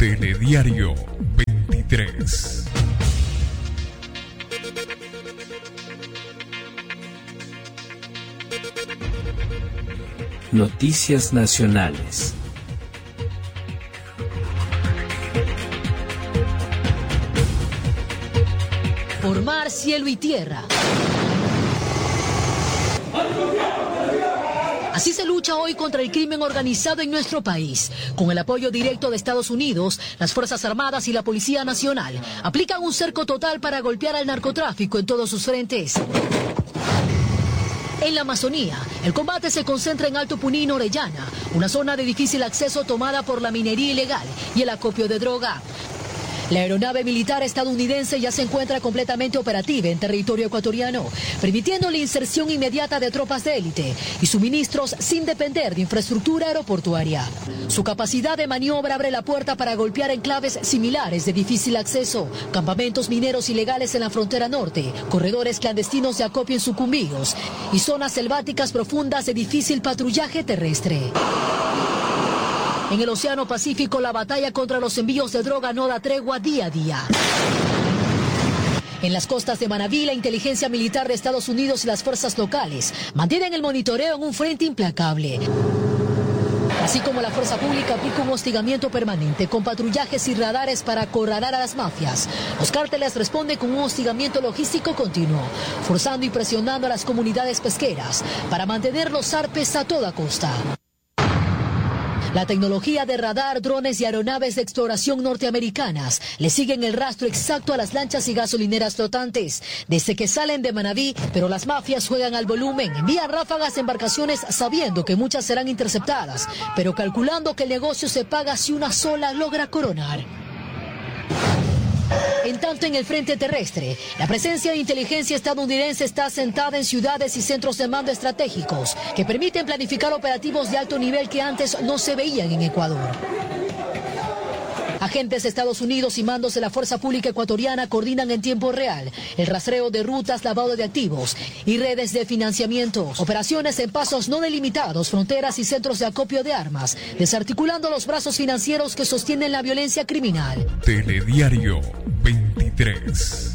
Telediario 23. Noticias nacionales. Por mar, cielo y tierra. Así se lucha hoy contra el crimen organizado en nuestro país. Con el apoyo directo de Estados Unidos, las Fuerzas Armadas y la Policía Nacional aplican un cerco total para golpear al narcotráfico en todos sus frentes. En la Amazonía, el combate se concentra en Alto Puní, Orellana, una zona de difícil acceso tomada por la minería ilegal y el acopio de droga. La aeronave militar estadounidense ya se encuentra completamente operativa en territorio ecuatoriano, permitiendo la inserción inmediata de tropas de élite y suministros sin depender de infraestructura aeroportuaria. Su capacidad de maniobra abre la puerta para golpear enclaves similares de difícil acceso, campamentos mineros ilegales en la frontera norte, corredores clandestinos de acopio en sucumbíos y zonas selváticas profundas de difícil patrullaje terrestre. En el Océano Pacífico, la batalla contra los envíos de droga no da tregua día a día. En las costas de Manabí, la inteligencia militar de Estados Unidos y las fuerzas locales mantienen el monitoreo en un frente implacable. Así como la fuerza pública aplica un hostigamiento permanente con patrullajes y radares para acorralar a las mafias. Los cárteles responden con un hostigamiento logístico continuo, forzando y presionando a las comunidades pesqueras para mantener los zarpes a toda costa. La tecnología de radar, drones y aeronaves de exploración norteamericanas le siguen el rastro exacto a las lanchas y gasolineras flotantes, desde que salen de Manabí, pero las mafias juegan al volumen, envían ráfagas de embarcaciones sabiendo que muchas serán interceptadas, pero calculando que el negocio se paga si una sola logra coronar. En tanto, en el frente terrestre, la presencia de inteligencia estadounidense está asentada en ciudades y centros de mando estratégicos que permiten planificar operativos de alto nivel que antes no se veían en Ecuador. Agentes de Estados Unidos y mandos de la Fuerza Pública Ecuatoriana coordinan en tiempo real el rastreo de rutas, lavado de activos y redes de financiamiento, operaciones en pasos no delimitados, fronteras y centros de acopio de armas, desarticulando los brazos financieros que sostienen la violencia criminal. Telediario 23.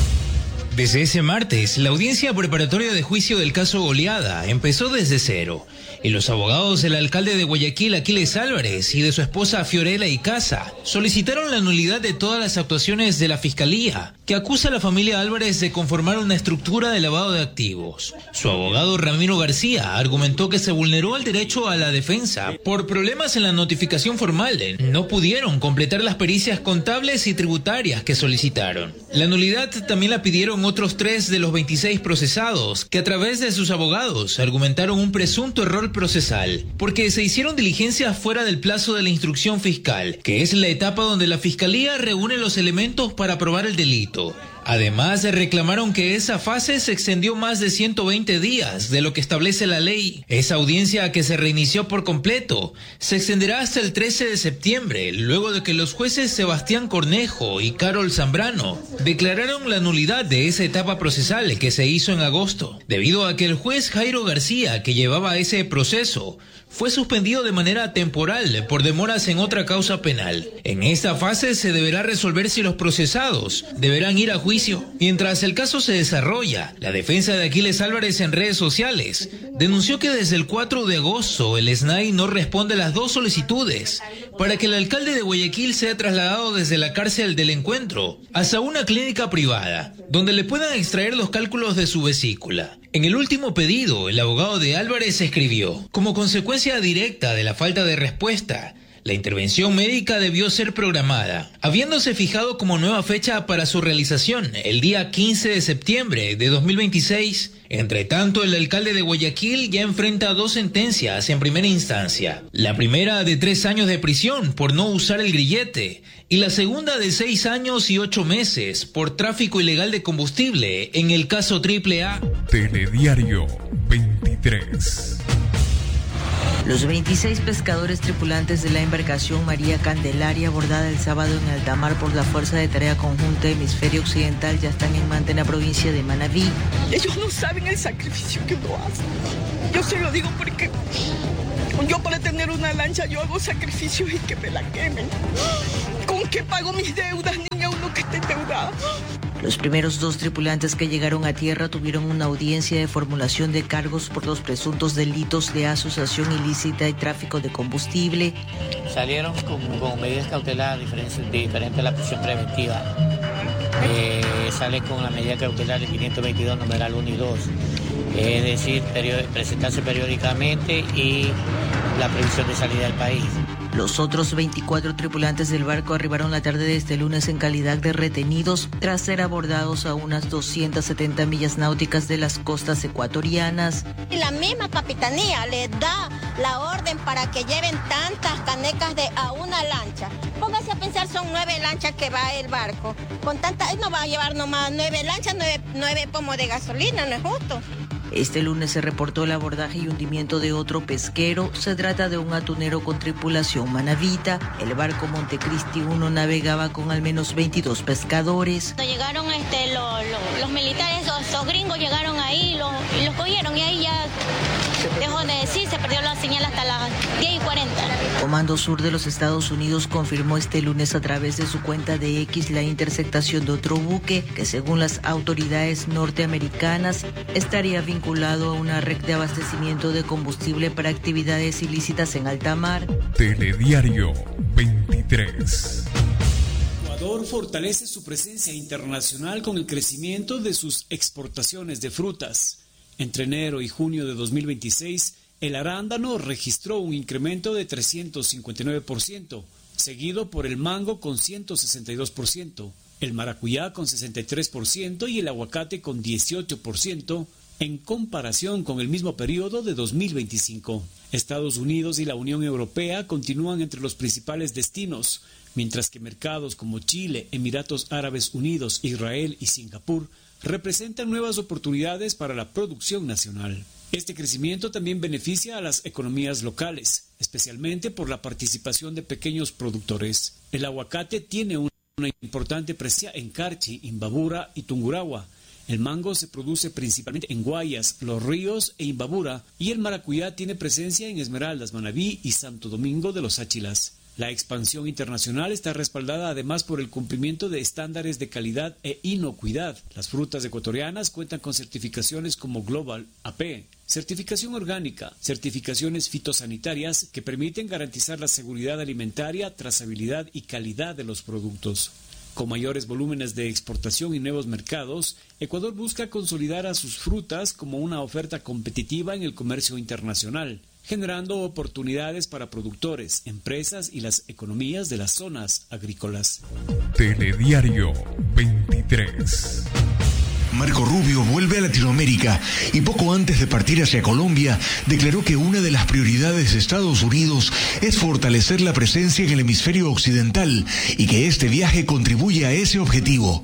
Desde ese martes, la audiencia preparatoria de juicio del caso Goleada empezó desde cero. Y los abogados del alcalde de Guayaquil, Aquiles Álvarez, y de su esposa Fiorella Icaza solicitaron la nulidad de todas las actuaciones de la Fiscalía, que acusa a la familia Álvarez de conformar una estructura de lavado de activos. Su abogado Ramiro García argumentó que se vulneró el derecho a la defensa por problemas en la notificación formal. No pudieron completar las pericias contables y tributarias que solicitaron. La nulidad también la pidieron otros 3 de los 26 procesados, que a través de sus abogados argumentaron un presunto error procesal, porque se hicieron diligencias fuera del plazo de la instrucción fiscal, que es la etapa donde la Fiscalía reúne los elementos para probar el delito. Además, reclamaron que esa fase se extendió más de 120 días de lo que establece la ley. Esa audiencia, que se reinició por completo, se extenderá hasta el 13 de septiembre, luego de que los jueces Sebastián Cornejo y Carol Zambrano declararon la nulidad de esa etapa procesal que se hizo en agosto, debido a que el juez Jairo García, que llevaba ese proceso, fue suspendido de manera temporal por demoras en otra causa penal. En esta fase se deberá resolver si los procesados deberán ir a juicio. Mientras el caso se desarrolla, la defensa de Aquiles Álvarez en redes sociales denunció que desde el 4 de agosto el SNAI no responde a las 2 solicitudes para que el alcalde de Guayaquil sea trasladado desde la cárcel del Encuentro hasta una clínica privada, donde le puedan extraer los cálculos de su vesícula. En el último pedido, el abogado de Álvarez escribió: como consecuencia directa de la falta de respuesta, la intervención médica debió ser programada, habiéndose fijado como nueva fecha para su realización el día 15 de septiembre de 2026. Entre tanto, el alcalde de Guayaquil ya enfrenta 2 sentencias en primera instancia. La primera de 3 años de prisión por no usar el grillete y la segunda de 6 años y 8 meses por tráfico ilegal de combustible en el caso AAA. Telediario 23. Los 26 pescadores tripulantes de la embarcación María Candelaria, abordada el sábado en alta mar por la Fuerza de Tarea Conjunta Hemisferio Occidental, ya están en Manta, en la provincia de Manabí. Ellos no saben el sacrificio que uno hace. Yo se lo digo porque Yo para tener una lancha yo hago sacrificios y que me la quemen. ¿Con qué pago mis deudas, niña, uno que esté endeudado? Los primeros 2 tripulantes que llegaron a tierra tuvieron una audiencia de formulación de cargos por los presuntos delitos de asociación ilícita y tráfico de combustible. Salieron con medidas cautelares diferentes a la prisión preventiva. Sale con la medida cautelar de 522, numeral 1 y 2. Es decir, presentarse periódicamente y la previsión de salida del país. Los otros 24 tripulantes del barco arribaron la tarde de este lunes en calidad de retenidos tras ser abordados a unas 270 millas náuticas de las costas ecuatorianas. La misma capitanía les da la orden para que lleven tantas canecas a una lancha. Póngase a pensar, son 9 lanchas que va el barco. Con tantas, no va a llevar nomás 9 lanchas, 9 pomos de gasolina, no es justo. Este lunes se reportó el abordaje y hundimiento de otro pesquero. Se trata de un atunero con tripulación manabita. El barco Montecristi 1 navegaba con al menos 22 pescadores. Llegaron los militares, esos gringos llegaron ahí y los cogieron y ahí ya dejó de decir, se perdió la señal hasta las 10:40. Comando Sur de los Estados Unidos confirmó este lunes a través de su cuenta de X la interceptación de otro buque que, según las autoridades norteamericanas, estaría vinculado a una red de abastecimiento de combustible para actividades ilícitas en alta mar. Telediario 23. Ecuador fortalece su presencia internacional con el crecimiento de sus exportaciones de frutas. Entre enero y junio de 2026, el arándano registró un incremento de 359%, seguido por el mango con 162%, el maracuyá con 63% y el aguacate con 18%, en comparación con el mismo periodo de 2025. Estados Unidos y la Unión Europea continúan entre los principales destinos, mientras que mercados como Chile, Emiratos Árabes Unidos, Israel y Singapur representan nuevas oportunidades para la producción nacional. Este crecimiento también beneficia a las economías locales, especialmente por la participación de pequeños productores. El aguacate tiene una importante presencia en Carchi, Imbabura y Tungurahua. El mango se produce principalmente en Guayas, Los Ríos e Imbabura, y el maracuyá tiene presencia en Esmeraldas, Manabí y Santo Domingo de los Áchilas. La expansión internacional está respaldada además por el cumplimiento de estándares de calidad e inocuidad. Las frutas ecuatorianas cuentan con certificaciones como Global AP, certificación orgánica, certificaciones fitosanitarias que permiten garantizar la seguridad alimentaria, trazabilidad y calidad de los productos. Con mayores volúmenes de exportación y nuevos mercados, Ecuador busca consolidar a sus frutas como una oferta competitiva en el comercio internacional, generando oportunidades para productores, empresas y las economías de las zonas agrícolas. Telediario 23. Marco Rubio vuelve a Latinoamérica y poco antes de partir hacia Colombia declaró que una de las prioridades de Estados Unidos es fortalecer la presencia en el hemisferio occidental y que este viaje contribuye a ese objetivo.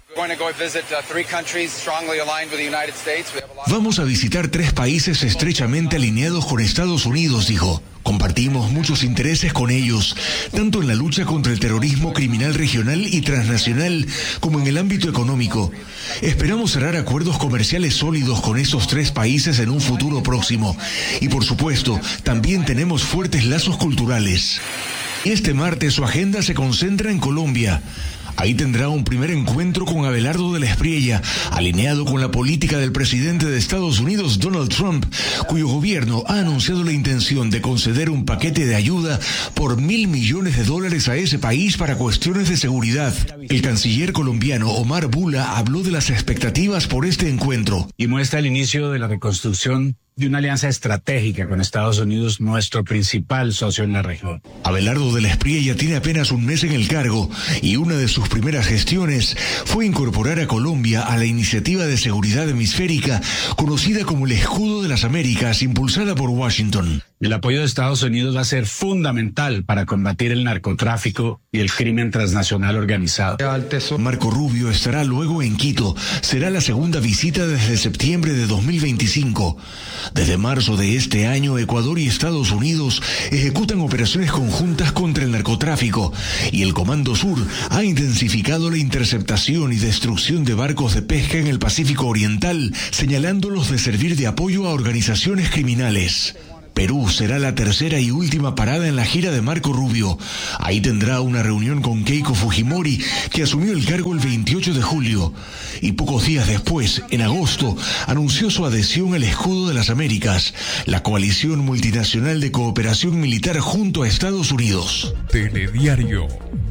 Vamos a visitar 3 países estrechamente alineados con Estados Unidos, dijo. Compartimos muchos intereses con ellos, tanto en la lucha contra el terrorismo criminal regional y transnacional como en el ámbito económico. Esperamos cerrar acuerdos comerciales sólidos con estos 3 países en un futuro próximo. Y por supuesto, también tenemos fuertes lazos culturales. Este martes su agenda se concentra en Colombia. Ahí tendrá un primer encuentro con Abelardo de la Espriella, alineado con la política del presidente de Estados Unidos, Donald Trump, cuyo gobierno ha anunciado la intención de conceder un paquete de ayuda por $1.000 millones a ese país para cuestiones de seguridad. El canciller colombiano Omar Bula habló de las expectativas por este encuentro. Y muestra el inicio de la reconstrucción de una alianza estratégica con Estados Unidos, nuestro principal socio en la región. Abelardo de la Espriella tiene apenas un mes en el cargo y una de sus primeras gestiones fue incorporar a Colombia a la Iniciativa de Seguridad Hemisférica, conocida como el Escudo de las Américas, impulsada por Washington. El apoyo de Estados Unidos va a ser fundamental para combatir el narcotráfico y el crimen transnacional organizado. Marco Rubio estará luego en Quito. Será la segunda visita desde septiembre de 2025. Desde marzo de este año, Ecuador y Estados Unidos ejecutan operaciones conjuntas contra el narcotráfico y el Comando Sur ha intensificado la interceptación y destrucción de barcos de pesca en el Pacífico Oriental, señalándolos de servir de apoyo a organizaciones criminales. Perú será la tercera y última parada en la gira de Marco Rubio. Ahí tendrá una reunión con Keiko Fujimori, que asumió el cargo el 28 de julio. Y pocos días después, en agosto, anunció su adhesión al Escudo de las Américas, la coalición multinacional de cooperación militar junto a Estados Unidos. Telediario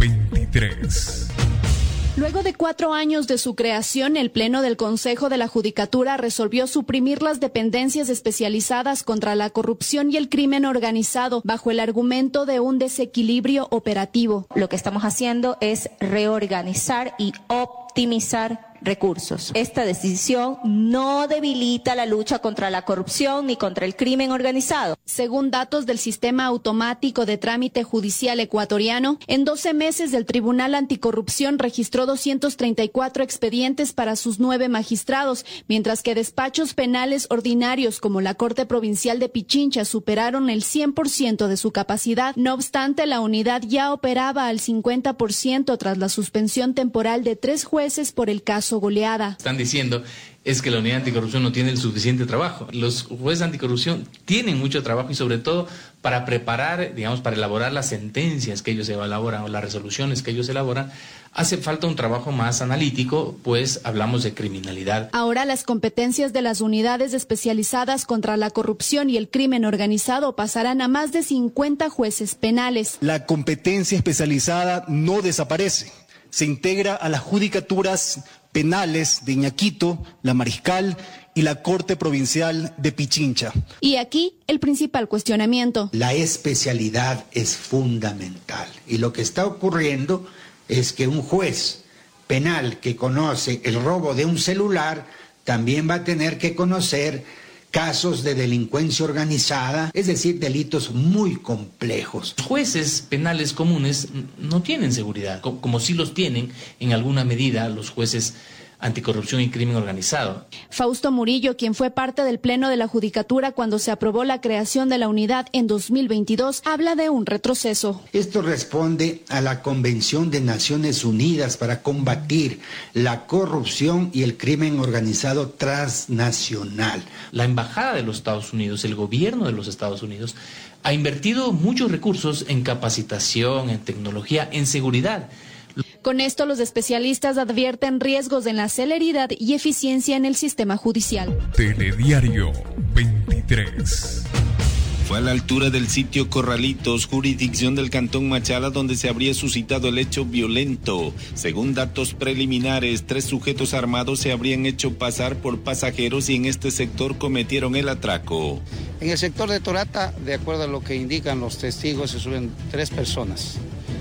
23. Luego de 4 años de su creación, el Pleno del Consejo de la Judicatura resolvió suprimir las dependencias especializadas contra la corrupción y el crimen organizado bajo el argumento de un desequilibrio operativo. Lo que estamos haciendo es reorganizar y optimizar recursos. Esta decisión no debilita la lucha contra la corrupción ni contra el crimen organizado. Según datos del Sistema Automático de Trámite Judicial Ecuatoriano, en 12 meses el Tribunal Anticorrupción registró 234 expedientes para sus 9 magistrados, mientras que despachos penales ordinarios como la Corte Provincial de Pichincha superaron el 100% de su capacidad. No obstante, la unidad ya operaba al 50% tras la suspensión temporal de 3 jueces por el caso Goleada. Están diciendo es que la unidad anticorrupción no tiene el suficiente trabajo. Los jueces anticorrupción tienen mucho trabajo y sobre todo para preparar, para elaborar las sentencias que ellos elaboran o las resoluciones que ellos elaboran, hace falta un trabajo más analítico, pues hablamos de criminalidad. Ahora las competencias de las unidades especializadas contra la corrupción y el crimen organizado pasarán a más de 50 jueces penales. La competencia especializada no desaparece, se integra a las judicaturas penales de Iñaquito, La Mariscal y la Corte Provincial de Pichincha. Y aquí el principal cuestionamiento. La especialidad es fundamental y lo que está ocurriendo es que un juez penal que conoce el robo de un celular también va a tener que conocer casos de delincuencia organizada, es decir, delitos muy complejos. Los jueces penales comunes no tienen seguridad, como sí los tienen en alguna medida los jueces anticorrupción y crimen organizado. Fausto Murillo, quien fue parte del Pleno de la Judicatura cuando se aprobó la creación de la unidad en 2022, habla de un retroceso. Esto responde a la Convención de Naciones Unidas para combatir la corrupción y el crimen organizado transnacional. La Embajada de los Estados Unidos, el gobierno de los Estados Unidos, ha invertido muchos recursos en capacitación, en tecnología, en seguridad. Con esto, los especialistas advierten riesgos en la celeridad y eficiencia en el sistema judicial. Telediario 23. Fue a la altura del sitio Corralitos, jurisdicción del Cantón Machala, donde se habría suscitado el hecho violento. Según datos preliminares, 3 sujetos armados se habrían hecho pasar por pasajeros y en este sector cometieron el atraco. En el sector de Torata, de acuerdo a lo que indican los testigos, se suben 3 personas.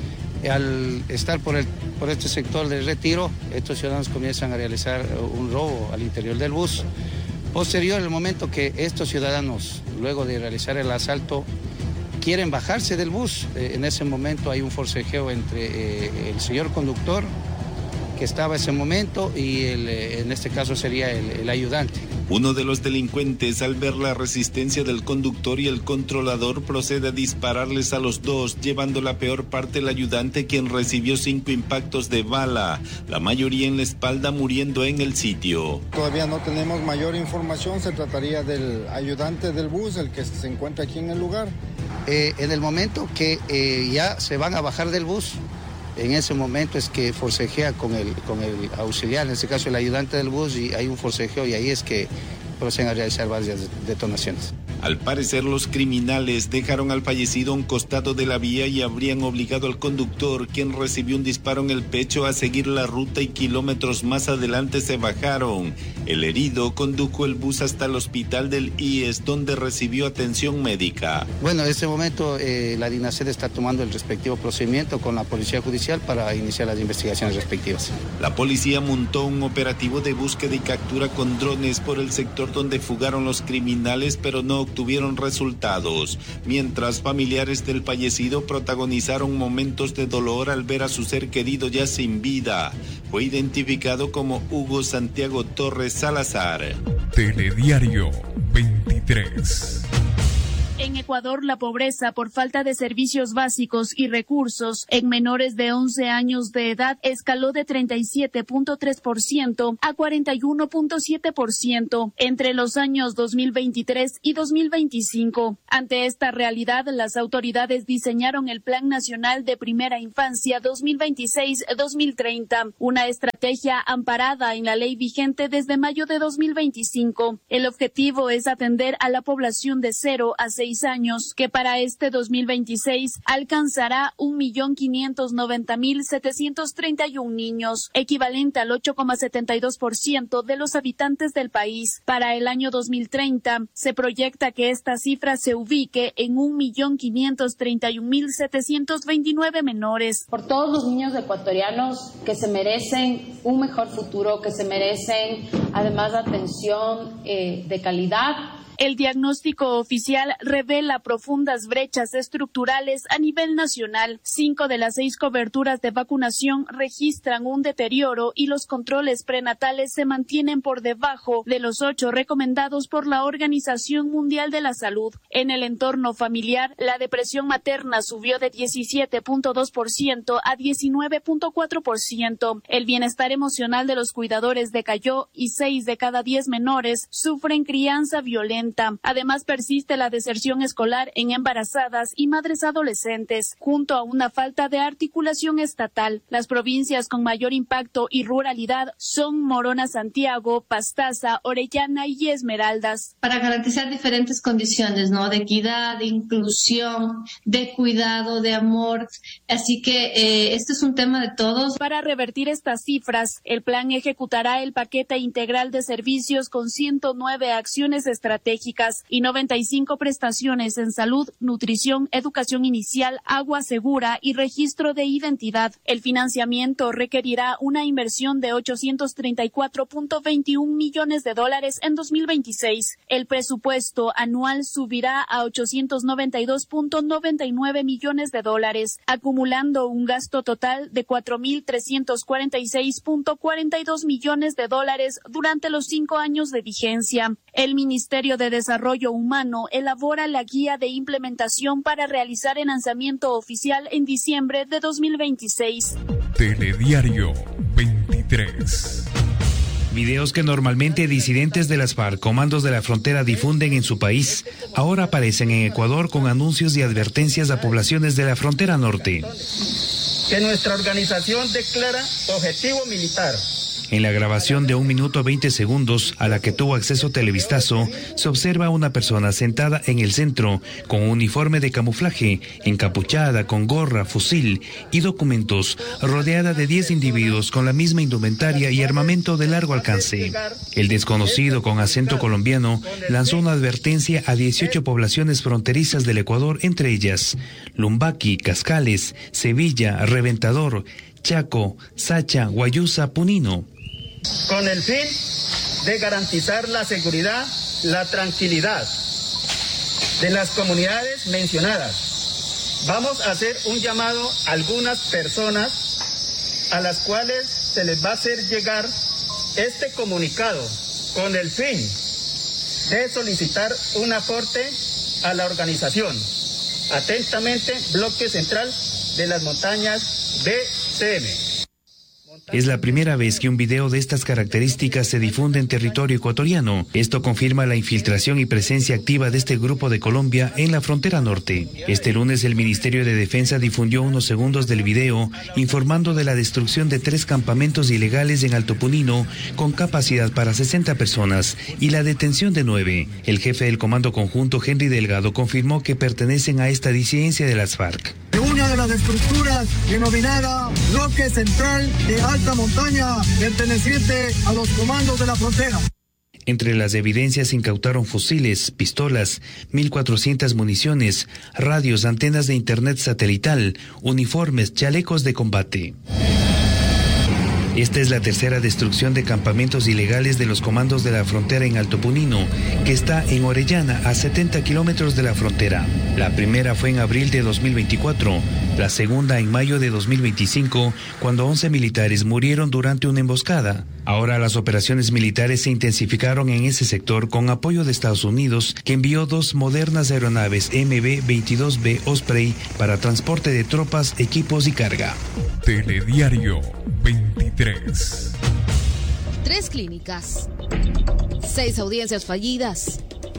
Al estar por este sector del Retiro, estos ciudadanos comienzan a realizar un robo al interior del bus. Posterior, el momento que estos ciudadanos, luego de realizar el asalto, quieren bajarse del bus, en ese momento hay un forcejeo entre el señor conductor, que estaba en ese momento, y en este caso sería el ayudante. Uno de los delincuentes, al ver la resistencia del conductor y el controlador, procede a dispararles a los dos, llevando la peor parte el ayudante, quien recibió 5 impactos de bala, la mayoría en la espalda, muriendo en el sitio. Todavía no tenemos mayor información, se trataría del ayudante del bus, el que se encuentra aquí en el lugar. En el momento que ya se van a bajar del bus, en ese momento es que forcejea con el auxiliar, en este caso el ayudante del bus, y hay un forcejeo y ahí es que proceden a realizar varias detonaciones. Al parecer, los criminales dejaron al fallecido a un costado de la vía y habrían obligado al conductor, quien recibió un disparo en el pecho, a seguir la ruta y kilómetros más adelante se bajaron. El herido condujo el bus hasta el hospital del IES, donde recibió atención médica. Bueno, en este momento la DINASED está tomando el respectivo procedimiento con la Policía Judicial para iniciar las investigaciones respectivas. La policía montó un operativo de búsqueda y captura con drones por el sector donde fugaron los criminales, pero no obtuvieron resultados, mientras familiares del fallecido protagonizaron momentos de dolor al ver a su ser querido ya sin vida. Fue identificado como Hugo Santiago Torres Salazar. Telediario 23. En Ecuador, la pobreza por falta de servicios básicos y recursos en menores de 11 años de edad escaló de 37.3% a 41.7% entre los años 2023 y 2025. Ante esta realidad, las autoridades diseñaron el Plan Nacional de Primera Infancia 2026-2030, una estrategia amparada en la ley vigente desde mayo de 2025. El objetivo es atender a la población de 0 a 6 años, que para este 2026 alcanzará 1.590.731 niños, equivalente al 8,72% de los habitantes del país. Para el año 2030 se proyecta que esta cifra se ubique en 1.531.729 menores. Por todos los niños ecuatorianos que se merecen un mejor futuro, que se merecen además atención de calidad. El diagnóstico oficial revela profundas brechas estructurales a nivel nacional. 5 de las 6 coberturas de vacunación registran un deterioro y los controles prenatales se mantienen por debajo de los 8 recomendados por la Organización Mundial de la Salud. En el entorno familiar, la depresión materna subió de 17.2% a 19.4%. El bienestar emocional de los cuidadores decayó y 6 de cada 10 menores sufren crianza violenta. Además, persiste la deserción escolar en embarazadas y madres adolescentes, junto a una falta de articulación estatal. Las provincias con mayor impacto y ruralidad son Morona, Santiago, Pastaza, Orellana y Esmeraldas. Para garantizar diferentes condiciones, ¿no? De equidad, de inclusión, de cuidado, de amor. Así que este es un tema de todos. Para revertir estas cifras, el plan ejecutará el paquete integral de servicios con 109 acciones estratégicas y 95 prestaciones en salud, nutrición, educación inicial, agua segura y registro de identidad. El financiamiento requerirá una inversión de $834.21 millones en 2026. El presupuesto anual subirá a $892.99 millones, acumulando un gasto total de $4.346.42 millones durante los 5 años de vigencia. El Ministerio de Desarrollo Humano elabora la guía de implementación para realizar el lanzamiento oficial en diciembre de 2026. Telediario 23. Videos que normalmente disidentes de las FARC, comandos de la frontera, difunden en su país, ahora aparecen en Ecuador con anuncios y advertencias a poblaciones de la frontera norte. Que nuestra organización declara objetivo militar. En la grabación de 1 minuto 20 segundos, a la que tuvo acceso Televistazo, se observa a una persona sentada en el centro, con un uniforme de camuflaje, encapuchada, con gorra, fusil y documentos, rodeada de 10 individuos con la misma indumentaria y armamento de largo alcance. El desconocido, con acento colombiano, lanzó una advertencia a 18 poblaciones fronterizas del Ecuador, entre ellas Lumbaqui, Cascales, Sevilla, Reventador, Chaco, Sacha, Guayusa, Punino. Con el fin de garantizar la seguridad, la tranquilidad de las comunidades mencionadas, vamos a hacer un llamado a algunas personas a las cuales se les va a hacer llegar este comunicado con el fin de solicitar un aporte a la organización. Atentamente, Bloque Central de las Montañas BCM. Es la primera vez que un video de estas características se difunde en territorio ecuatoriano. Esto confirma la infiltración y presencia activa de este grupo de Colombia en la frontera norte. Este lunes el Ministerio de Defensa difundió unos segundos del video informando de la destrucción de 3 campamentos ilegales en Alto Punino con capacidad para 60 personas y la detención de 9. El jefe del Comando Conjunto, Henry Delgado, confirmó que pertenecen a esta disidencia de las FARC. Una de las estructuras denominada Bloque Central de Alta Montaña, perteneciente a los comandos de la frontera. Entre las evidencias se incautaron fusiles, pistolas, 1.400 municiones, radios, antenas de internet satelital, uniformes, chalecos de combate. Esta es la tercera destrucción de campamentos ilegales de los comandos de la frontera en Alto Punino, que está en Orellana, a 70 kilómetros de la frontera. La primera fue en abril de 2024, la segunda en mayo de 2025, cuando 11 militares murieron durante una emboscada. Ahora las operaciones militares se intensificaron en ese sector con apoyo de Estados Unidos, que envió 2 modernas aeronaves MB-22B Osprey para transporte de tropas, equipos y carga. Telediario 23. 3 clínicas, 6 audiencias fallidas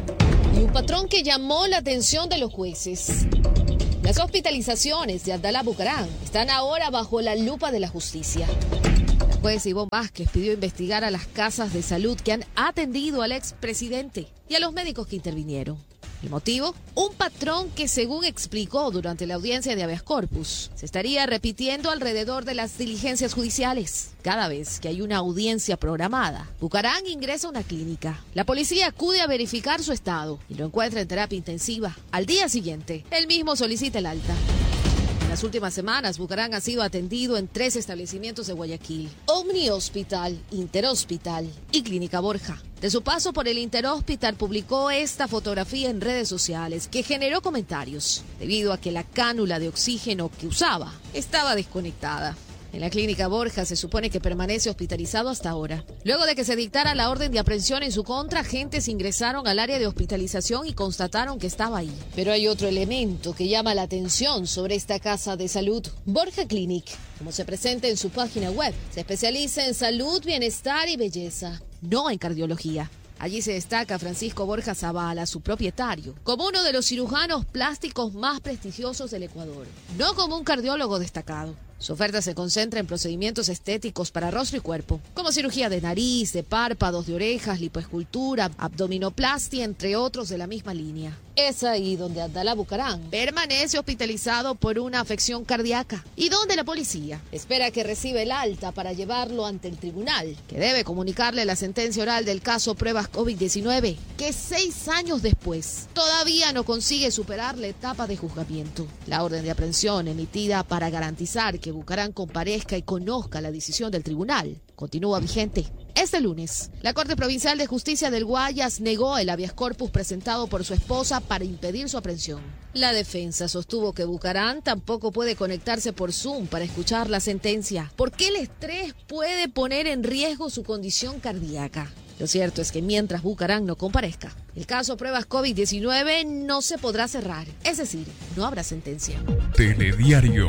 y un patrón que llamó la atención de los jueces. Las hospitalizaciones de Abdalá Bucaram están ahora bajo la lupa de la justicia. La juez Ivonne Vázquez pidió investigar a las casas de salud que han atendido al expresidente y a los médicos que intervinieron. ¿El motivo? Un patrón que, según explicó durante la audiencia de habeas corpus, se estaría repitiendo alrededor de las diligencias judiciales. Cada vez que hay una audiencia programada, Bucaram ingresa a una clínica. La policía acude a verificar su estado y lo encuentra en terapia intensiva. Al día siguiente, él mismo solicita el alta. En las últimas semanas, Bucaram ha sido atendido en 3 establecimientos de Guayaquil: Omni Hospital, Interhospital y Clínica Borja. De su paso por el Interhospital, publicó esta fotografía en redes sociales que generó comentarios, debido a que la cánula de oxígeno que usaba estaba desconectada. En la Clínica Borja se supone que permanece hospitalizado hasta ahora. Luego de que se dictara la orden de aprehensión en su contra, agentes ingresaron al área de hospitalización y constataron que estaba ahí. Pero hay otro elemento que llama la atención sobre esta casa de salud. Borja Clinic, como se presenta en su página web, se especializa en salud, bienestar y belleza, no en cardiología. Allí se destaca Francisco Borja Zavala, su propietario, como uno de los cirujanos plásticos más prestigiosos del Ecuador, no como un cardiólogo destacado. Su oferta se concentra en procedimientos estéticos para rostro y cuerpo, como cirugía de nariz, de párpados, de orejas, lipoescultura, abdominoplastia, entre otros de la misma línea. Es ahí donde Abdalá Bucaram permanece hospitalizado por una afección cardíaca y donde la policía espera que reciba el alta para llevarlo ante el tribunal, que debe comunicarle la sentencia oral del caso Pruebas COVID-19, que 6 años después todavía no consigue superar la etapa de juzgamiento. La orden de aprehensión emitida para garantizar que Bucaram comparezca y conozca la decisión del tribunal continúa vigente. Este lunes, la Corte Provincial de Justicia del Guayas negó el habeas corpus presentado por su esposa para impedir su aprehensión. La defensa sostuvo que Bucaram tampoco puede conectarse por Zoom para escuchar la sentencia, porque el estrés puede poner en riesgo su condición cardíaca. Lo cierto es que mientras Bucaram no comparezca, el caso Pruebas COVID-19 no se podrá cerrar, es decir, no habrá sentencia. Telediario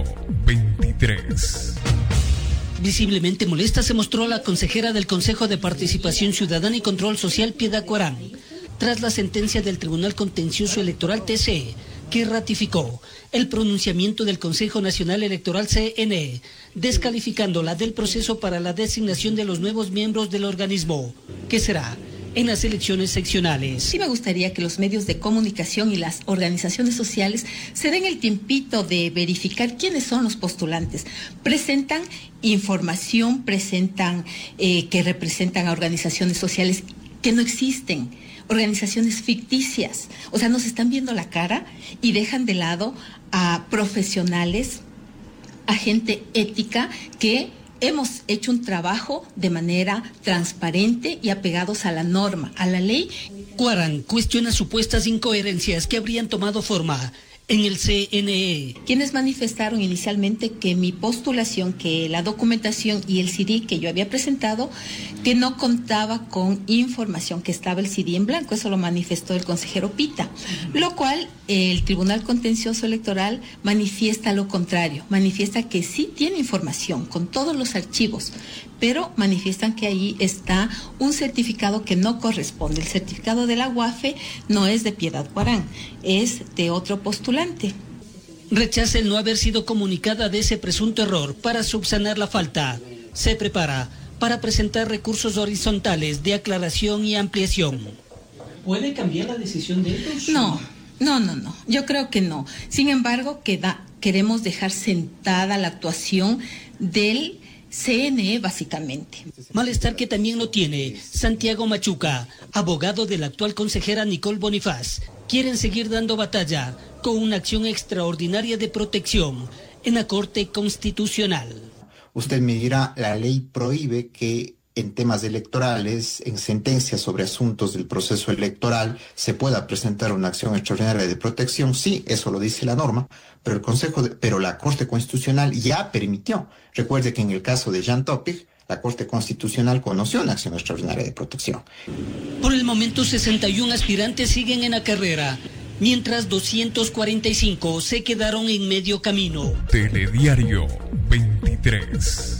23. Visiblemente molesta se mostró la consejera del Consejo de Participación Ciudadana y Control Social, Piedad Cuarán, tras la sentencia del Tribunal Contencioso Electoral TC, que ratificó el pronunciamiento del Consejo Nacional Electoral CNE, descalificándola del proceso para la designación de los nuevos miembros del organismo, que será en las elecciones seccionales. Sí me gustaría que los medios de comunicación y las organizaciones sociales se den el tiempito de verificar quiénes son los postulantes. Presentan información, presentan que representan a organizaciones sociales que no existen, organizaciones ficticias. O sea, nos están viendo la cara y dejan de lado a profesionales, a gente ética que hemos hecho un trabajo de manera transparente y apegados a la norma, a la ley. Cuarán cuestiona supuestas incoherencias que habrían tomado forma en el CNE. Quienes manifestaron inicialmente que mi postulación, que la documentación y el CD que yo había presentado, que no contaba con información, que estaba el CD en blanco. Eso lo manifestó el consejero Pita, lo cual el Tribunal Contencioso Electoral manifiesta lo contrario, manifiesta que sí tiene información con todos los archivos, pero manifiestan que ahí está un certificado que no corresponde. El certificado de la UAFE no es de Piedad Cuarán, es de otro postulante. Rechaza el no haber sido comunicada de ese presunto error para subsanar la falta. Se prepara para presentar recursos horizontales de aclaración y ampliación. ¿Puede cambiar la decisión de ellos? No. Yo creo que no. Sin embargo, queremos dejar sentada la actuación del CNE, básicamente. Malestar que también lo tiene Santiago Machuca, abogado de la actual consejera Nicole Bonifaz. Quieren seguir dando batalla con una acción extraordinaria de protección en la Corte Constitucional. Usted me dirá, la ley prohíbe que en temas electorales, en sentencias sobre asuntos del proceso electoral, se pueda presentar una acción extraordinaria de protección. Sí, eso lo dice la norma, pero la Corte Constitucional ya permitió. Recuerde que en el caso de Jan Topic, la Corte Constitucional conoció una acción extraordinaria de protección. Por el momento, 61 aspirantes siguen en la carrera, mientras 245 se quedaron en medio camino. Telediario 23.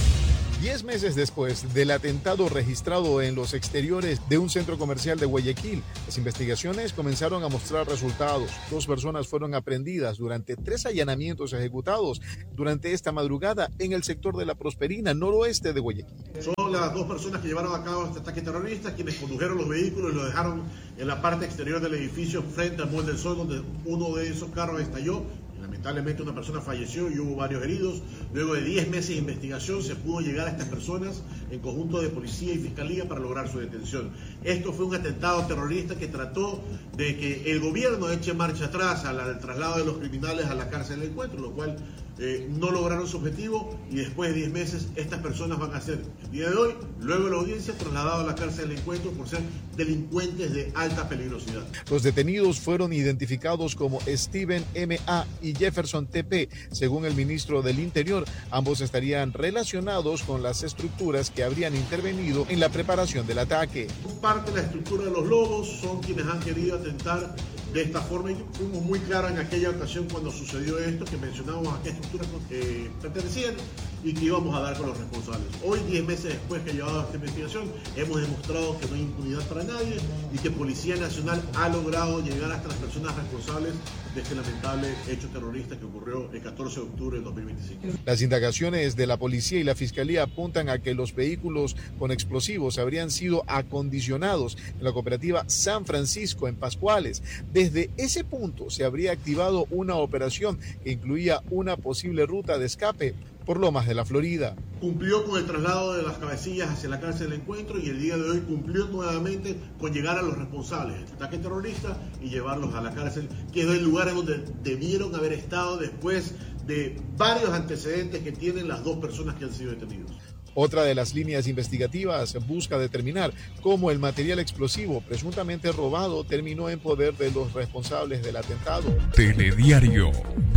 10 meses después del atentado registrado en los exteriores de un centro comercial de Guayaquil, las investigaciones comenzaron a mostrar resultados. 2 personas fueron aprehendidas durante 3 allanamientos ejecutados durante esta madrugada en el sector de La Prosperina, noroeste de Guayaquil. Son las 2 personas que llevaron a cabo este ataque terrorista, quienes condujeron los vehículos y los dejaron en la parte exterior del edificio frente al Mall del Sol, donde uno de esos carros estalló. Lamentablemente una persona falleció y hubo varios heridos. Luego de 10 meses de investigación se pudo llegar a estas personas en conjunto de policía y fiscalía para lograr su detención. Esto fue un atentado terrorista que trató de que el gobierno eche marcha atrás al traslado de los criminales a la cárcel del Encuentro, lo cual no lograron su objetivo, y después de 10 meses estas personas van a ser, el día de hoy, luego de la audiencia, trasladados a la cárcel del Encuentro por ser delincuentes de alta peligrosidad. Los detenidos fueron identificados como Steven M.A. y Jefferson T.P. Según el ministro del Interior, ambos estarían relacionados con las estructuras que habrían intervenido en la preparación del ataque. Parte de la estructura de los lobos son quienes han querido atentar de esta forma, y fuimos muy claros en aquella ocasión cuando sucedió esto, que mencionábamos a qué estructuras pertenecían y que íbamos a dar con los responsables. Hoy, 10 meses después que ha llevado esta investigación, hemos demostrado que no hay impunidad para nadie y que Policía Nacional ha logrado llegar hasta las personas responsables de este lamentable hecho terrorista que ocurrió el 14 de octubre del 2025. Las indagaciones de la policía y la fiscalía apuntan a que los vehículos con explosivos habrían sido acondicionados en la cooperativa San Francisco en Pascuales. Desde ese punto se habría activado una operación que incluía una posible ruta de escape por Lomas de la Florida. Cumplió con el traslado de las cabecillas hacia la cárcel del Encuentro y el día de hoy cumplió nuevamente con llegar a los responsables del ataque terrorista y llevarlos a la cárcel, que es el lugar en donde debieron haber estado después de varios antecedentes que tienen las 2 personas que han sido detenidos. Otra de las líneas investigativas busca determinar cómo el material explosivo presuntamente robado terminó en poder de los responsables del atentado. Telediario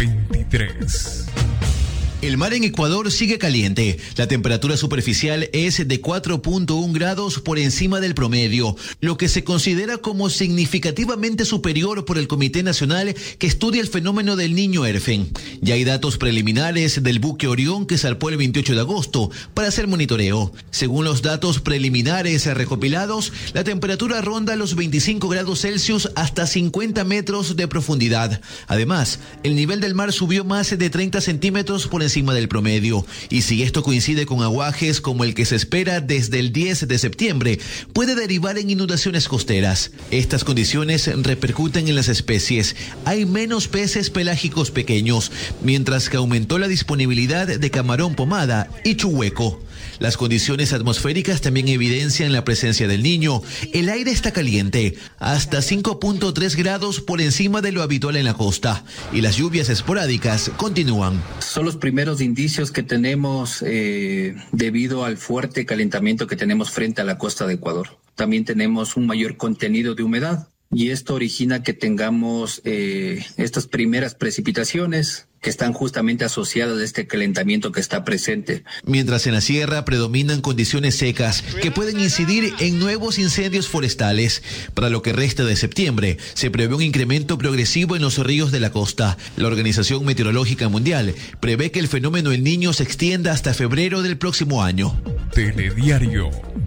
23. El mar en Ecuador sigue caliente. La temperatura superficial es de 4.1 grados por encima del promedio, lo que se considera como significativamente superior por el Comité Nacional que estudia el fenómeno del Niño Erfen. Ya hay datos preliminares del buque Orión que zarpó el 28 de agosto para hacer monitoreo. Según los datos preliminares recopilados, la temperatura ronda los 25 grados Celsius hasta 50 metros de profundidad. Además, el nivel del mar subió más de 30 centímetros por encima del promedio, y si esto coincide con aguajes como el que se espera desde el 10 de septiembre, puede derivar en inundaciones costeras. Estas condiciones repercuten en las especies. Hay menos peces pelágicos pequeños, mientras que aumentó la disponibilidad de camarón pomada y chuhueco. Las condiciones atmosféricas también evidencian la presencia del Niño. El aire está caliente, hasta 5.3 grados por encima de lo habitual en la costa, y las lluvias esporádicas continúan. Son los primeros indicios que tenemos debido al fuerte calentamiento que tenemos frente a la costa de Ecuador. También tenemos un mayor contenido de humedad, y esto origina que tengamos estas primeras precipitaciones que están justamente asociadas a este calentamiento que está presente. Mientras en la sierra predominan condiciones secas que pueden incidir en nuevos incendios forestales. Para lo que resta de septiembre, se prevé un incremento progresivo en los ríos de la costa. La Organización Meteorológica Mundial prevé que el fenómeno El Niño se extienda hasta febrero del próximo año. Telediario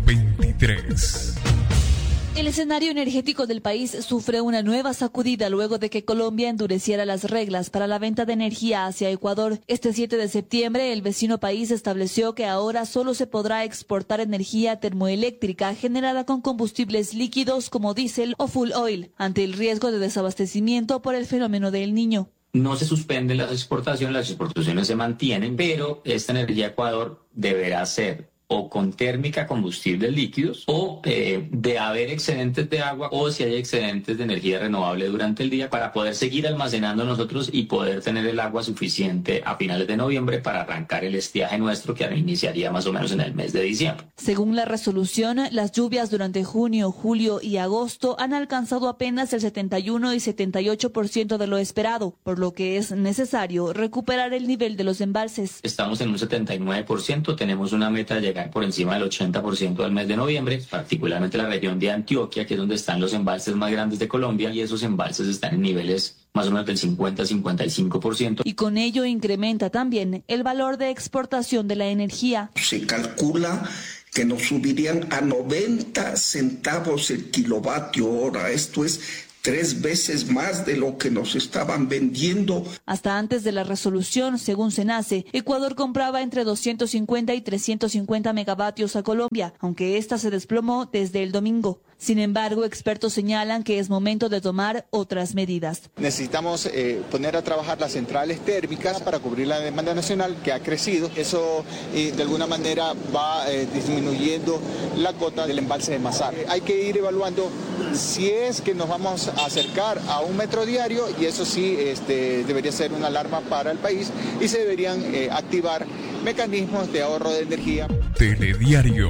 23. El escenario energético del país sufre una nueva sacudida luego de que Colombia endureciera las reglas para la venta de energía hacia Ecuador. Este 7 de septiembre, el vecino país estableció que ahora solo se podrá exportar energía termoeléctrica generada con combustibles líquidos como diésel o fuel oil, ante el riesgo de desabastecimiento por el fenómeno del Niño. No se suspenden las exportaciones se mantienen, pero esta energía a Ecuador deberá ser o con térmica combustibles líquidos, o de haber excedentes de agua, o si hay excedentes de energía renovable durante el día, para poder seguir almacenando nosotros y poder tener el agua suficiente a finales de noviembre para arrancar el estiaje nuestro, que iniciaría más o menos en el mes de diciembre. Según la resolución, las lluvias durante junio, julio y agosto han alcanzado apenas el 71 y 78% de lo esperado, por lo que es necesario recuperar el nivel de los embalses. Estamos en un 79%, tenemos una meta de llegar por encima del 80% del mes de noviembre, particularmente la región de Antioquia, que es donde están los embalses más grandes de Colombia, y esos embalses están en niveles más o menos del 50-55%. Y con ello incrementa también el valor de exportación de la energía. Se calcula que nos subirían a 90 centavos el kilovatio hora. Esto es 3 veces más de lo que nos estaban vendiendo. Hasta antes de la resolución, según SENACE, Ecuador compraba entre 250 y 350 megavatios a Colombia, aunque esta se desplomó desde el domingo. Sin embargo, expertos señalan que es momento de tomar otras medidas. Necesitamos poner a trabajar las centrales térmicas para cubrir la demanda nacional que ha crecido. Eso de alguna manera va disminuyendo la cota del embalse de Mazar. Hay que ir evaluando si es que nos vamos a acercar a 1 metro diario, y eso sí debería ser una alarma para el país, y se deberían activar mecanismos de ahorro de energía. Telediario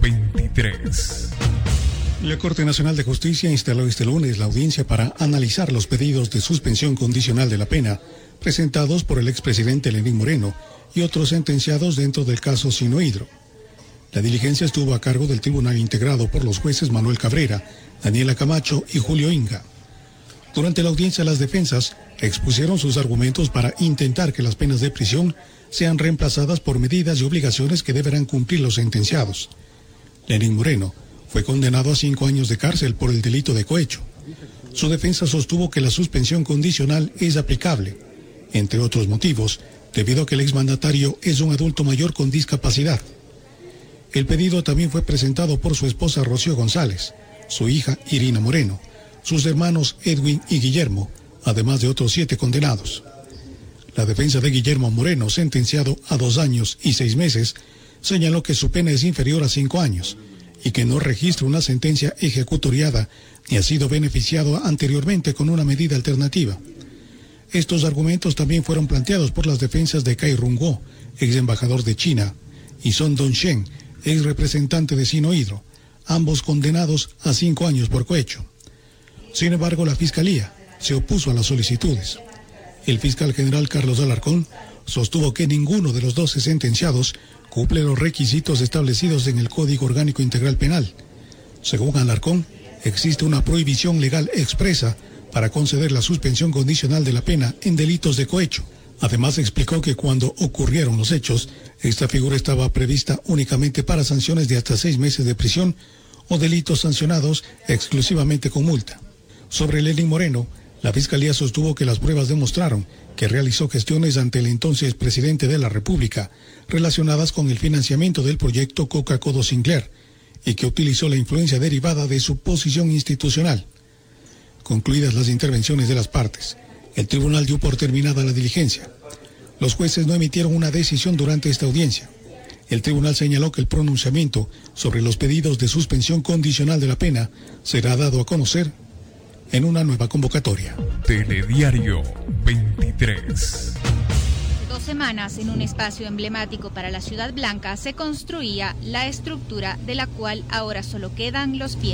23. La Corte Nacional de Justicia instaló este lunes la audiencia para analizar los pedidos de suspensión condicional de la pena presentados por el expresidente Lenín Moreno y otros sentenciados dentro del caso Sinohydro. La diligencia estuvo a cargo del tribunal integrado por los jueces Manuel Cabrera, Daniela Camacho y Julio Inga. Durante la audiencia, las defensas expusieron sus argumentos para intentar que las penas de prisión sean reemplazadas por medidas y obligaciones que deberán cumplir los sentenciados. Lenín Moreno fue condenado a 5 años de cárcel por el delito de cohecho. Su defensa sostuvo que la suspensión condicional es aplicable, entre otros motivos, debido a que el exmandatario es un adulto mayor con discapacidad. El pedido también fue presentado por su esposa Rocío González, su hija Irina Moreno, sus hermanos Edwin y Guillermo, además de otros 7 condenados. La defensa de Guillermo Moreno, sentenciado a 2 años y 6 meses, señaló que su pena es inferior a 5 años, y que no registra una sentencia ejecutoriada ni ha sido beneficiado anteriormente con una medida alternativa. Estos argumentos también fueron planteados por las defensas de Cai Rungguo, ex embajador de China, y Son Dong-shen, ex representante de Sinohydro, ambos condenados a 5 años por cohecho. Sin embargo, la Fiscalía se opuso a las solicitudes. El fiscal general Carlos Alarcón sostuvo que ninguno de los 12 sentenciados cumple los requisitos establecidos en el Código Orgánico Integral Penal. Según Alarcón, existe una prohibición legal expresa para conceder la suspensión condicional de la pena en delitos de cohecho. Además, explicó que cuando ocurrieron los hechos, esta figura estaba prevista únicamente para sanciones de hasta 6 meses de prisión o delitos sancionados exclusivamente con multa. Sobre Lenín Moreno, la Fiscalía sostuvo que las pruebas demostraron que realizó gestiones ante el entonces presidente de la República relacionadas con el financiamiento del proyecto Coca-Codo Sinclair y que utilizó la influencia derivada de su posición institucional. Concluidas las intervenciones de las partes, el tribunal dio por terminada la diligencia. Los jueces no emitieron una decisión durante esta audiencia. El tribunal señaló que el pronunciamiento sobre los pedidos de suspensión condicional de la pena será dado a conocer en una nueva convocatoria. Telediario 23. 2 semanas, en un espacio emblemático para la Ciudad Blanca, se construía la estructura de la cual ahora solo quedan los pies.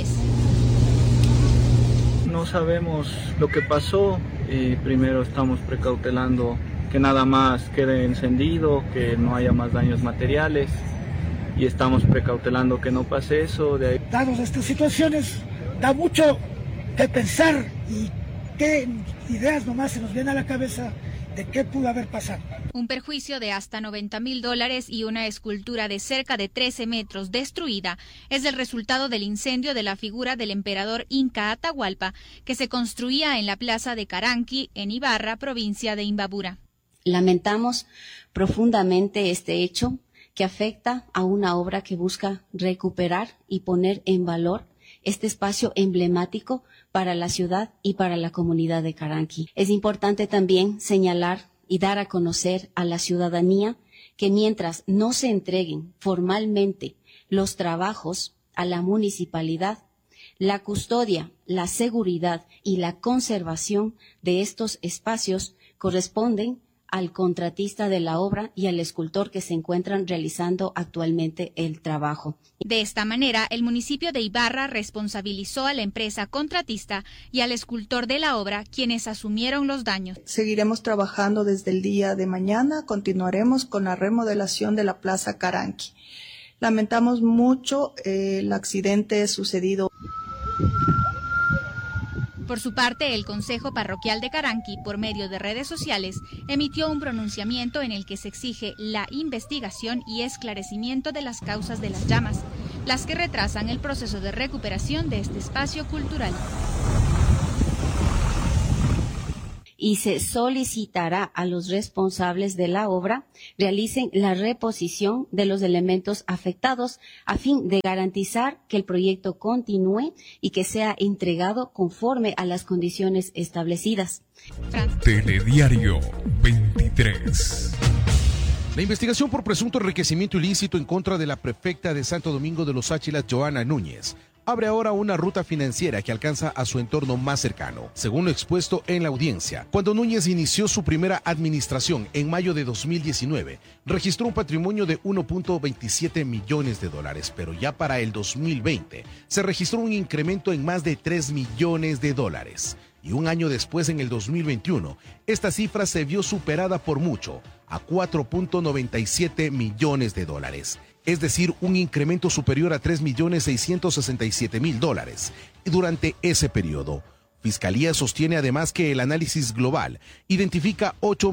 No sabemos lo que pasó y primero estamos precautelando que nada más quede encendido, que no haya más daños materiales, y estamos precautelando que no pase eso. Dadas estas situaciones, da mucho de pensar y qué ideas nomás se nos vienen a la cabeza de qué pudo haber pasado. Un perjuicio de hasta $90,000 y una escultura de cerca de 13 metros destruida es el resultado del incendio de la figura del emperador Inca Atahualpa que se construía en la plaza de Caranqui, en Ibarra, provincia de Imbabura. Lamentamos profundamente este hecho que afecta a una obra que busca recuperar y poner en valor este espacio emblemático para la ciudad y para la comunidad de Caranqui. Es importante también señalar y dar a conocer a la ciudadanía que mientras no se entreguen formalmente los trabajos a la municipalidad, la custodia, la seguridad y la conservación de estos espacios corresponden al contratista de la obra y al escultor que se encuentran realizando actualmente el trabajo. De esta manera, el municipio de Ibarra responsabilizó a la empresa contratista y al escultor de la obra, quienes asumieron los daños. Seguiremos trabajando desde el día de mañana, continuaremos con la remodelación de la Plaza Caranqui. Lamentamos mucho el accidente sucedido. Por su parte, el Consejo Parroquial de Caranqui, por medio de redes sociales, emitió un pronunciamiento en el que se exige la investigación y esclarecimiento de las causas de las llamas, las que retrasan el proceso de recuperación de este espacio cultural. Y se solicitará a los responsables de la obra realicen la reposición de los elementos afectados a fin de garantizar que el proyecto continúe y que sea entregado conforme a las condiciones establecidas. Telediario 23. La investigación por presunto enriquecimiento ilícito en contra de la prefecta de Santo Domingo de los Áchilas, Joana Núñez, abre ahora una ruta financiera que alcanza a su entorno más cercano, según lo expuesto en la audiencia. Cuando Núñez inició su primera administración en mayo de 2019, registró un patrimonio de 1.27 millones de dólares, pero ya para el 2020 se registró un incremento en más de 3 millones de dólares. Y un año después, en el 2021, esta cifra se vio superada por mucho, a 4.97 millones de dólares. Es decir, un incremento superior a 3.667.000 dólares durante ese periodo. Fiscalía sostiene además que el análisis global identifica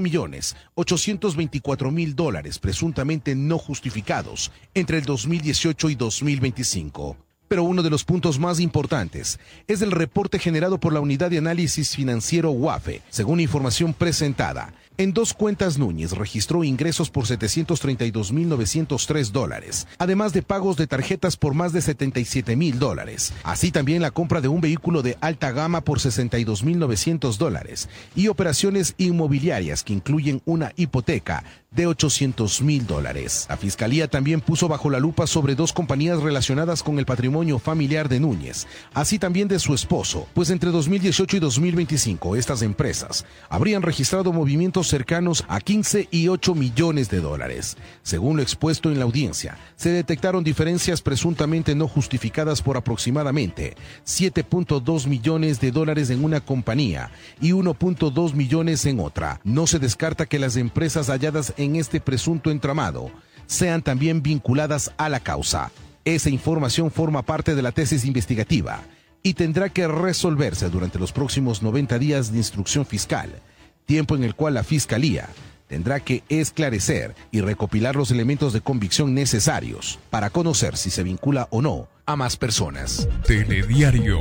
8.824.000 dólares presuntamente no justificados entre el 2018 y 2025. Pero uno de los puntos más importantes es el reporte generado por la Unidad de Análisis Financiero UAFE. Según información presentada, en 2 cuentas Núñez registró ingresos por 732.903 dólares, además de pagos de tarjetas por más de 77.000 dólares. Así también la compra de un vehículo de alta gama por 62.900 dólares y operaciones inmobiliarias que incluyen una hipoteca de 800.000 dólares. La Fiscalía también puso bajo la lupa sobre 2 compañías relacionadas con el patrimonio familiar de Núñez, así también de su esposo, pues entre 2018 y 2025 estas empresas habrían registrado movimientos cercanos a 15 y 8 millones de dólares. Según lo expuesto en la audiencia, se detectaron diferencias presuntamente no justificadas por aproximadamente 7.2 millones de dólares en una compañía y 1.2 millones en otra. No se descarta que las empresas halladas en este presunto entramado sean también vinculadas a la causa. Esa información forma parte de la tesis investigativa y tendrá que resolverse durante los próximos 90 días de instrucción fiscal, tiempo en el cual la Fiscalía tendrá que esclarecer y recopilar los elementos de convicción necesarios para conocer si se vincula o no a más personas. Telediario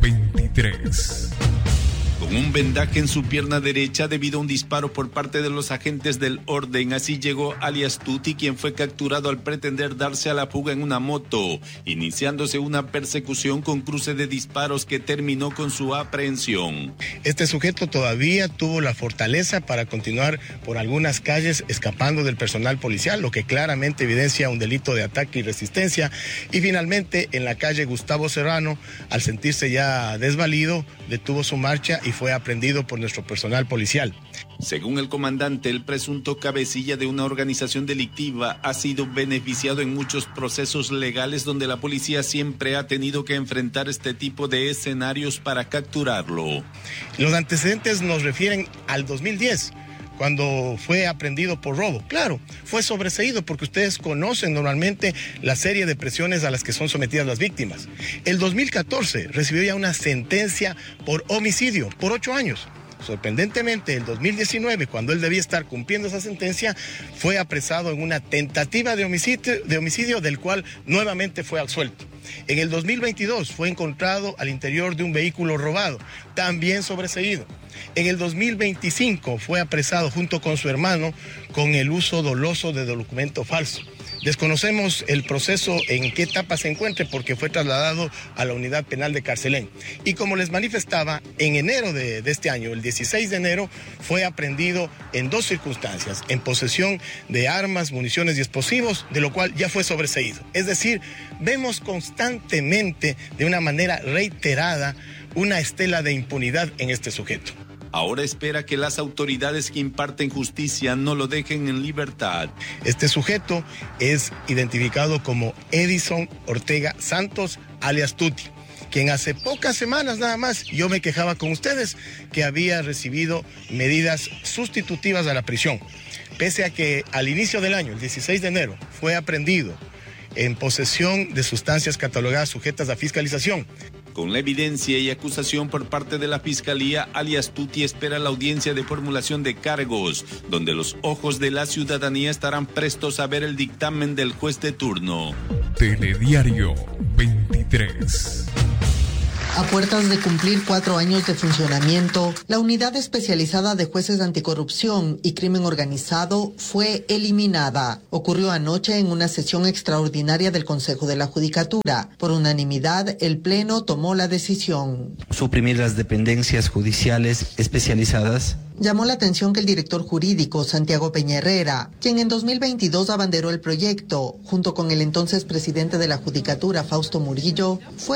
23. Con un vendaje en su pierna derecha debido a un disparo por parte de los agentes del orden. Así llegó alias Tuti, quien fue capturado al pretender darse a la fuga en una moto, iniciándose una persecución con cruce de disparos que terminó con su aprehensión. Este sujeto todavía tuvo la fortaleza para continuar por algunas calles escapando del personal policial, lo que claramente evidencia un delito de ataque y resistencia. Y finalmente, en la calle Gustavo Serrano, al sentirse ya desvalido, detuvo su marcha y fue aprehendido por nuestro personal policial. Según el comandante, el presunto cabecilla de una organización delictiva ha sido beneficiado en muchos procesos legales donde la policía siempre ha tenido que enfrentar este tipo de escenarios para capturarlo. Los antecedentes nos refieren al 2010. Cuando fue aprehendido por robo. Claro, fue sobreseído porque ustedes conocen normalmente la serie de presiones a las que son sometidas las víctimas. El 2014 recibió ya una sentencia por homicidio por 8 años. Sorprendentemente, el 2019, cuando él debía estar cumpliendo esa sentencia, fue apresado en una tentativa de homicidio del cual nuevamente fue absuelto. En el 2022 fue encontrado al interior de un vehículo robado, también sobreseído. En el 2025 fue apresado junto con su hermano con el uso doloso de documento falso. Desconocemos el proceso en qué etapa se encuentre porque fue trasladado a la unidad penal de Carcelén. Y como les manifestaba, en enero de este año, el 16 de enero, fue aprehendido en 2 circunstancias, en posesión de armas, municiones y explosivos, de lo cual ya fue sobreseído. Es decir, vemos constantemente, de una manera reiterada, una estela de impunidad en este sujeto. Ahora espera que las autoridades que imparten justicia no lo dejen en libertad. Este sujeto es identificado como Edison Ortega Santos, alias Tuti, quien hace pocas semanas nada más yo me quejaba con ustedes que había recibido medidas sustitutivas a la prisión. Pese a que al inicio del año, el 16 de enero, fue aprehendido en posesión de sustancias catalogadas sujetas a fiscalización. Con la evidencia y acusación por parte de la Fiscalía, alias Tuti espera la audiencia de formulación de cargos, donde los ojos de la ciudadanía estarán prestos a ver el dictamen del juez de turno. Telediario 23. A puertas de cumplir 4 años de funcionamiento, la Unidad Especializada de Jueces de Anticorrupción y Crimen Organizado fue eliminada. Ocurrió anoche en una sesión extraordinaria del Consejo de la Judicatura. Por unanimidad, el Pleno tomó la decisión. Suprimir las dependencias judiciales especializadas. Llamó la atención que el director jurídico, Santiago Peña Herrera, quien en 2022 abanderó el proyecto, junto con el entonces presidente de la Judicatura, Fausto Murillo, fue